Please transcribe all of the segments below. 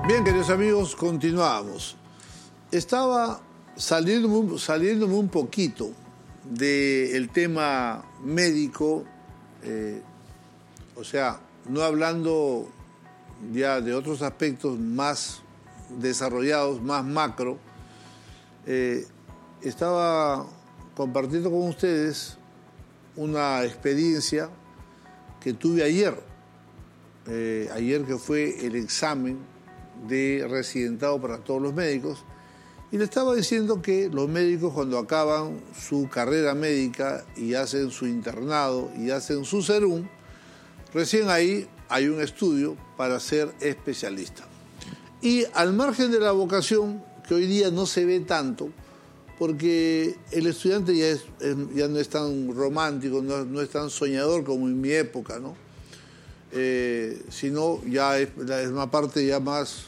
Bien, queridos amigos, continuamos. Estaba saliéndome un poquito del tema médico, o sea, no hablando ya de otros aspectos más desarrollados, más macro. Estaba compartiendo con ustedes una experiencia que tuve ayer que fue el examen de residentado para todos los médicos, y le estaba diciendo que los médicos, cuando acaban su carrera médica y hacen su internado y hacen su serum, recién ahí hay un estudio para ser especialista. Y al margen de la vocación, que hoy día no se ve tanto, porque el estudiante ya no es tan romántico, no es tan soñador como en mi época, ¿no? Sino ya es una parte ya más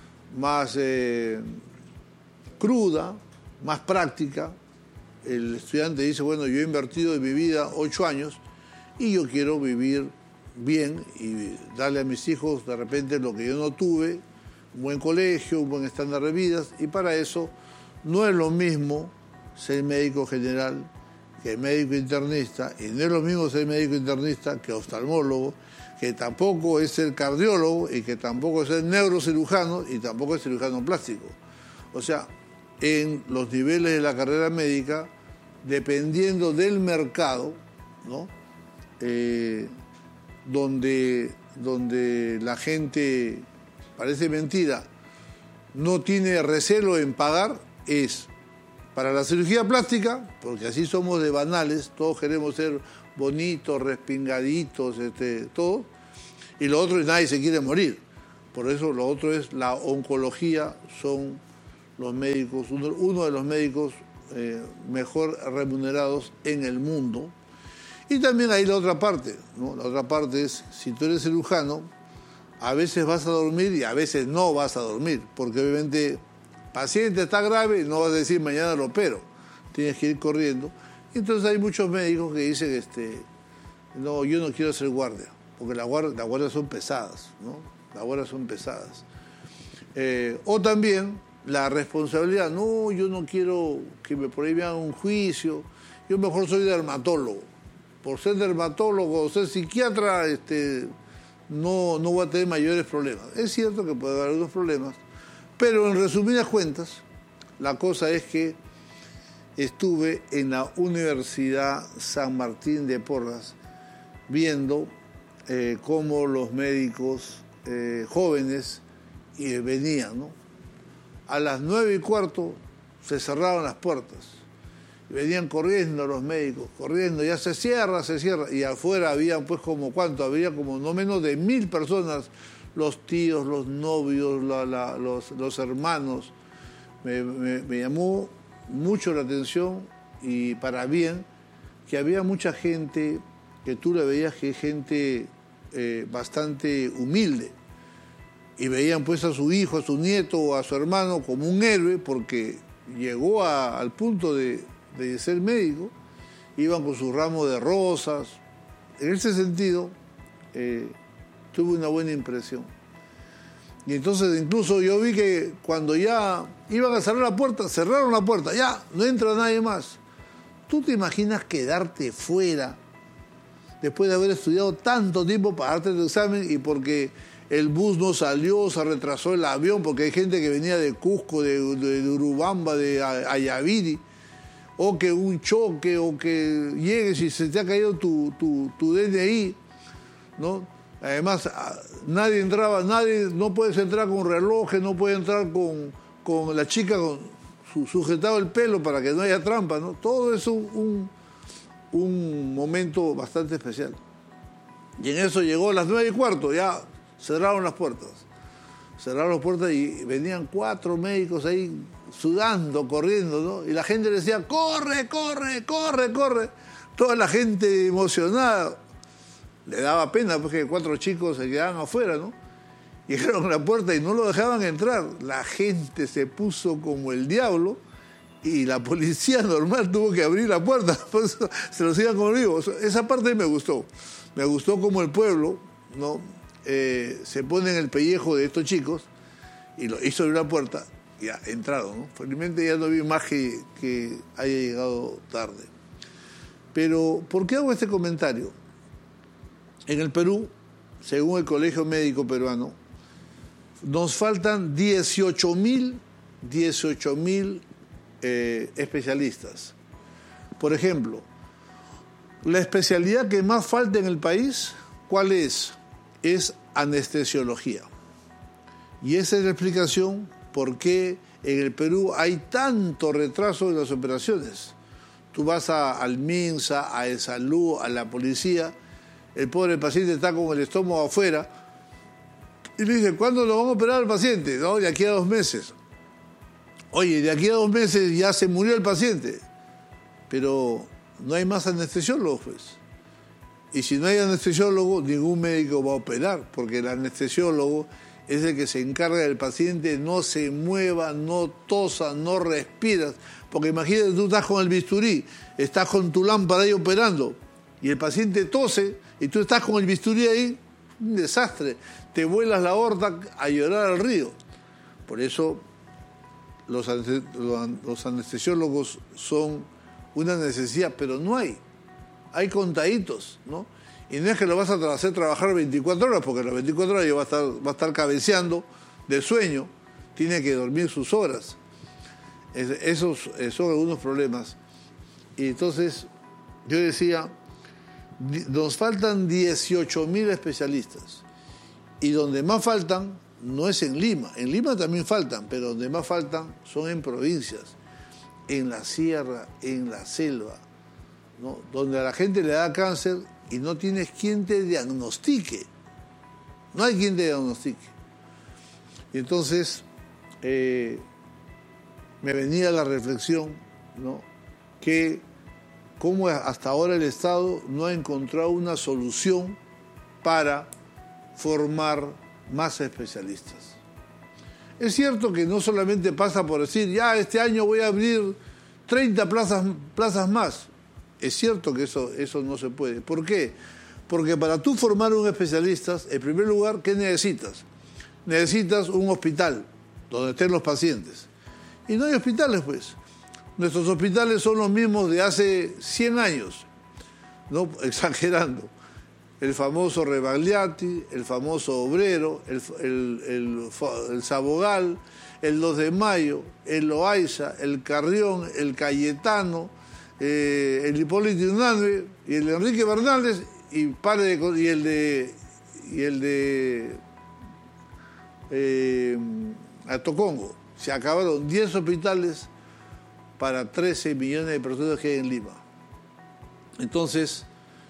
cruda, más práctica. El estudiante dice, bueno, yo he invertido en mi vida 8 años y yo quiero vivir bien y darle a mis hijos de repente lo que yo no tuve, un buen colegio, un buen estándar de vida, y para eso no es lo mismo ser médico general que médico internista, y no es lo mismo ser médico internista que oftalmólogo, que tampoco es ser cardiólogo y que tampoco es ser neurocirujano y tampoco es cirujano plástico. O sea, en los niveles de la carrera médica, dependiendo del mercado, ¿no? Donde la gente, parece mentira, no tiene recelo en pagar, es para la cirugía plástica, porque así somos de banales, todos queremos ser bonitos, respingaditos, todo, y lo otro es nadie se quiere morir. Por eso lo otro es la oncología, son los médicos, uno de los médicos mejor remunerados en el mundo. Y también hay la otra parte, ¿no? La otra parte es, si tú eres cirujano, a veces vas a dormir y a veces no vas a dormir, porque obviamente paciente está grave, no vas a decir mañana lo opero, tienes que ir corriendo. Entonces hay muchos médicos que dicen, no, yo no quiero ser guardia, porque las guardias son pesadas, ¿no? Las guardias son pesadas. O también la responsabilidad, no, yo no quiero que me prohíban un juicio, yo mejor soy dermatólogo. Por ser dermatólogo o ser psiquiatra, no voy a tener mayores problemas. Es cierto que puede haber algunos problemas, pero en resumidas cuentas, la cosa es que estuve en la Universidad San Martín de Porres viendo cómo los médicos jóvenes venían, ¿no? A las 9:15 se cerraron las puertas. Venían corriendo los médicos, corriendo, ya se cierra, y afuera había pues había como no menos de 1.000 personas, los tíos, los novios, los hermanos. Me llamó mucho la atención, y para bien, que había mucha gente que tú le veías que es gente bastante humilde, y veían pues a su hijo, a su nieto o a su hermano como un héroe porque llegó al punto de ser médico, iban con su ramo de rosas. En ese sentido, tuve una buena impresión. Y entonces incluso yo vi que cuando ya iban a cerrar la puerta, cerraron la puerta, ya, no entra nadie más. ¿Tú te imaginas quedarte fuera después de haber estudiado tanto tiempo para darte tu examen y porque el bus no salió, se retrasó el avión, porque hay gente que venía de Cusco, de Urubamba, de Ayaviri, o que un choque, o que llegues y se te ha caído tu DNI, ¿no? Además, nadie no puedes entrar con relojes, no puedes entrar con la chica con sujetado el pelo para que no haya trampa, ¿no? Todo es un momento bastante especial. Y en eso llegó a las 9:15, ya cerraron las puertas. Cerraron las puertas y venían 4 médicos ahí sudando, corriendo, ¿no? Y la gente le decía, corre, corre, corre, corre. Toda la gente emocionada. Le daba pena porque 4 chicos se quedaban afuera, ¿no? Llegaron a la puerta y no lo dejaban entrar. La gente se puso como el diablo y la policía normal tuvo que abrir la puerta. Por eso se los iban como digo. Esa parte me gustó. Me gustó como el pueblo, ¿no? Se pone en el pellejo de estos chicos y lo hizo abrir la puerta, ya entraron, ¿no? Felizmente ya no vi más que haya llegado tarde. Pero, ¿por qué hago este comentario? En el Perú, según el Colegio Médico Peruano, nos faltan 18.000 especialistas. Por ejemplo, la especialidad que más falta en el país, ¿cuál es? Es anestesiología. Y esa es la explicación por qué en el Perú hay tanto retraso en las operaciones. Tú vas al MINSA, a ESalud, a la policía, el pobre paciente está con el estómago afuera y le dicen, ¿cuándo lo vamos a operar al paciente? No, de aquí a 2 meses. Oye, de aquí a 2 meses ya se murió el paciente, pero no hay más anestesiólogos, pues. Y si no hay anestesiólogo, ningún médico va a operar, porque el anestesiólogo es el que se encarga del paciente, no se mueva, no tosa, no respiras. Porque imagínate, tú estás con el bisturí, estás con tu lámpara ahí operando, y el paciente tose, y tú estás con el bisturí ahí, un desastre. Te vuelas la aorta a llorar al río. Por eso los anestesiólogos son una necesidad, pero no hay. Hay contaditos, ¿no? Y no es que lo vas a hacer trabajar 24 horas, porque las 24 horas ya va a estar cabeceando de sueño, tiene que dormir sus horas. Esos son algunos problemas. Y entonces, yo decía, nos faltan 18.000 especialistas. Y donde más faltan no es en Lima. En Lima también faltan, pero donde más faltan son en provincias, en la sierra, en la selva, ¿no? Donde a la gente le da cáncer y no tienes quien te diagnostique. No hay quien te diagnostique. Y entonces me venía la reflexión, ¿no? Que cómo hasta ahora el Estado no ha encontrado una solución para formar más especialistas. Es cierto que no solamente pasa por decir, ya este año voy a abrir 30 plazas más. Es cierto que eso no se puede. ¿Por qué? Porque para tú formar un especialista, en primer lugar, ¿qué necesitas? Necesitas un hospital donde estén los pacientes. Y no hay hospitales, pues. Nuestros hospitales son los mismos de hace 100 años, no exagerando. El famoso Rebagliati, el famoso Obrero, el Sabogal, el 2 de Mayo, el Loaiza, el Carrión, el Cayetano, el Hipólito Unanue y el de Enrique Bernaldez y el de Atocongo. Se acabaron 10 hospitales para 13 millones de personas que hay en Lima. Entonces,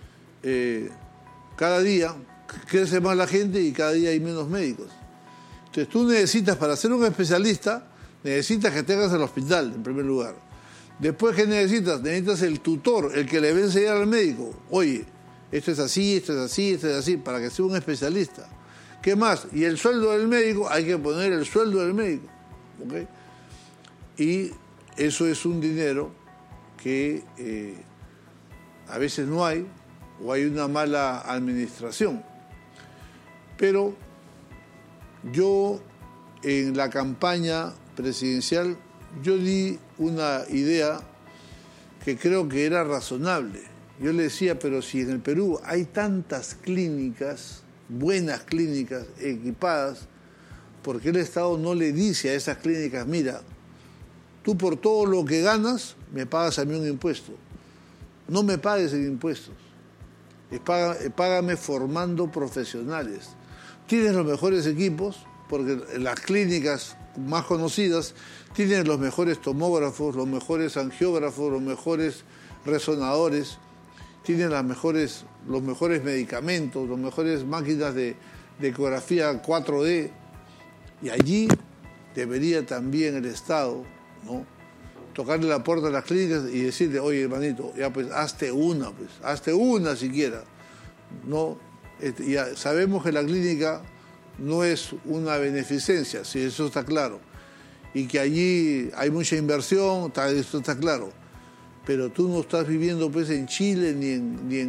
cada día crece más la gente y cada día hay menos médicos. Entonces tú necesitas, para ser un especialista, necesitas que tengas el hospital, en primer lugar. Después, ¿qué necesitas? Necesitas el tutor, el que le va a enseñar al médico. Oye, esto es así, esto es así, esto es así, para que sea un especialista. ¿Qué más? Y el sueldo del médico, hay que poner el sueldo del médico. ¿Okay? Y eso es un dinero que a veces no hay, o hay una mala administración. Pero yo, en la campaña presidencial, yo di una idea que creo que era razonable. Yo le decía, pero si en el Perú hay tantas clínicas, buenas clínicas, equipadas, ¿por qué el Estado no le dice a esas clínicas, mira, tú por todo lo que ganas me pagas a mí un impuesto? No me pagues en impuestos. Págame formando profesionales. Tienes los mejores equipos, porque las clínicas más conocidas tienen los mejores tomógrafos, los mejores angiógrafos, los mejores resonadores, tienen los mejores medicamentos, las mejores máquinas de ecografía 4D. Y allí debería también el Estado, ¿no?, tocarle la puerta a las clínicas y decirle, oye, hermanito, ya pues hazte una siquiera. No, ya sabemos que la clínica no es una beneficencia, sí, eso está claro. Y que allí hay mucha inversión, esto está claro. Pero tú no estás viviendo pues en Chile ni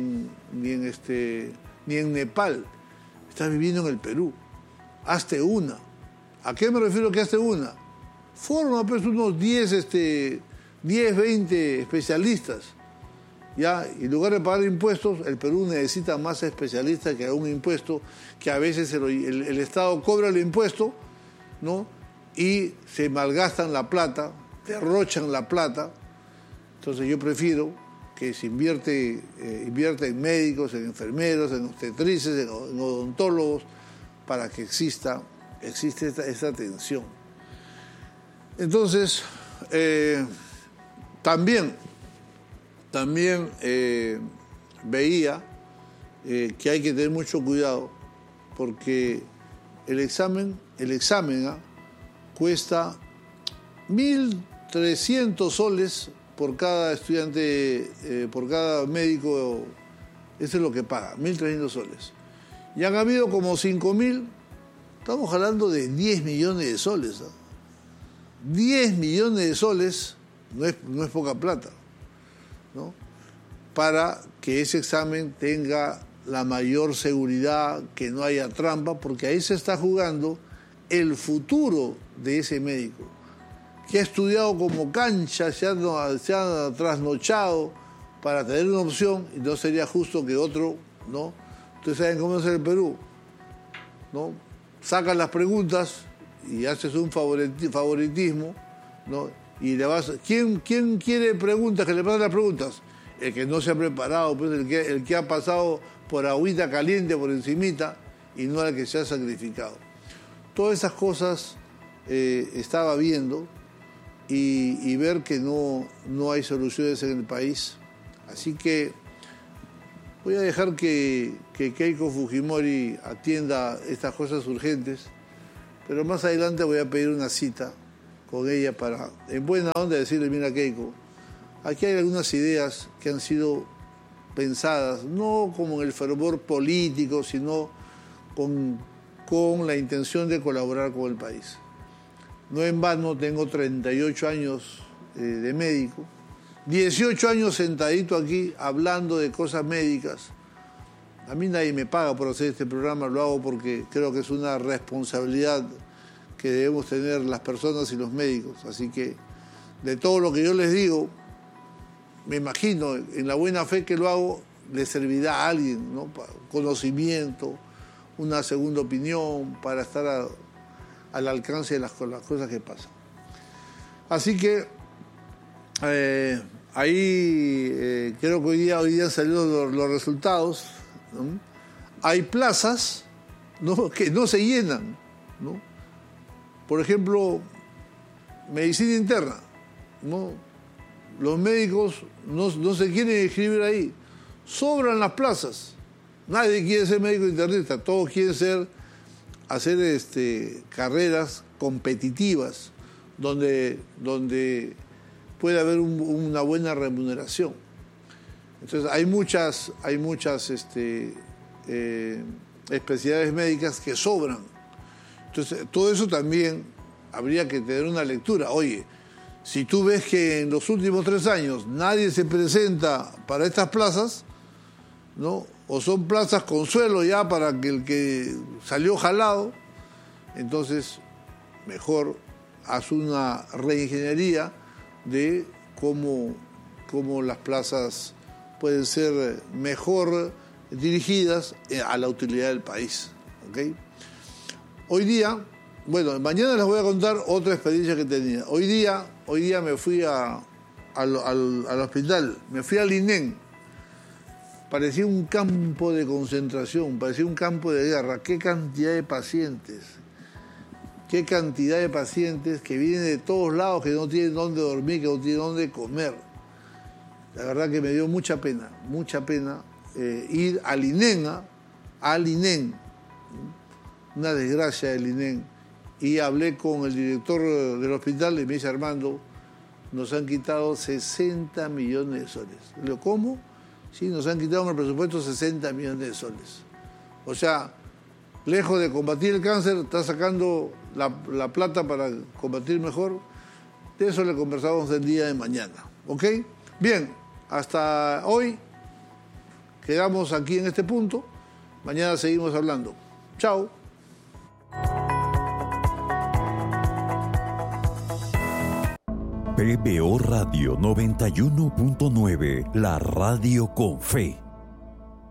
en Nepal, estás viviendo en el Perú. Hazte una. ¿A qué me refiero que hace una? Forma pues unos 10, 20 especialistas. ¿Ya? Y en lugar de pagar impuestos, el Perú necesita más especialistas que un impuesto, que a veces el Estado cobra el impuesto, ¿no? Y se malgastan la plata, derrochan la plata. Entonces yo prefiero que se invierte en médicos, en enfermeros, en obstetrices, en odontólogos, para que existe esta atención. Entonces, también veía que hay que tener mucho cuidado porque el examen cuesta 1.300 soles por cada estudiante, por cada médico. Eso es lo que paga, 1.300 soles. Y han habido como 5.000, estamos hablando de 10 millones de soles. 10 millones de soles no es poca plata, ¿no? Para que ese examen tenga la mayor seguridad, que no haya trampa, porque ahí se está jugando el futuro de ese médico, que ha estudiado como cancha, se ha trasnochado para tener una opción, y no sería justo que otro, ¿no? Ustedes saben cómo es el Perú, ¿no? Sacas las preguntas y haces un favoritismo, ¿no? Y le vas, ¿quién quiere preguntas? Que le pasen las preguntas. El que no se ha preparado, pues el que ha pasado por agüita caliente por encimita y no el que se ha sacrificado. Todas esas cosas estaba viendo y ver que no hay soluciones en el país. Así que voy a dejar que Keiko Fujimori atienda estas cosas urgentes, pero más adelante voy a pedir una cita con ella para, en buena onda, decirle, mira Keiko, aquí hay algunas ideas que han sido pensadas, no como en el fervor político, sino con la intención de colaborar con el país. No en vano tengo 38 años de médico, 18 años sentadito aquí hablando de cosas médicas. A mí nadie me paga por hacer este programa, lo hago porque creo que es una responsabilidad que debemos tener las personas y los médicos. Así que de todo lo que yo les digo, me imagino, en la buena fe que lo hago, le servirá a alguien, ¿no? Conocimiento, una segunda opinión, para estar al alcance de las cosas que pasan. Así que ahí creo que hoy día han salido los resultados, ¿no? Hay plazas, ¿no?, que no se llenan, ¿no? Por ejemplo, medicina interna, ¿no? Los médicos no se quieren inscribir ahí. Sobran las plazas. Nadie quiere ser médico internista. Todos quieren hacer carreras competitivas donde puede haber una buena remuneración. Entonces hay muchas especialidades médicas que sobran. Entonces todo eso también habría que tener una lectura. Oye, si tú ves que en los últimos 3 años nadie se presenta para estas plazas, ¿no?, o son plazas consuelo ya para que el que salió jalado, entonces mejor haz una reingeniería de cómo las plazas pueden ser mejor dirigidas a la utilidad del país, ¿ok? Hoy día, bueno, mañana les voy a contar otra experiencia que tenía. Hoy día me fui al hospital, me fui al INEN. Parecía un campo de concentración, parecía un campo de guerra. Qué cantidad de pacientes que vienen de todos lados, que no tienen dónde dormir, que no tienen dónde comer. La verdad que me dio mucha pena ir al INEN, una desgracia del INEN. Y hablé con el director del hospital y me dice, Armando, nos han quitado 60 millones de soles. Le digo, ¿cómo? Sí, nos han quitado en el presupuesto 60 millones de soles. O sea, lejos de combatir el cáncer, está sacando la plata para combatir mejor. De eso le conversamos el día de mañana. ¿Ok? Bien, hasta hoy quedamos aquí en este punto. Mañana seguimos hablando. Chao. PBO Radio 91.9, la radio con fe.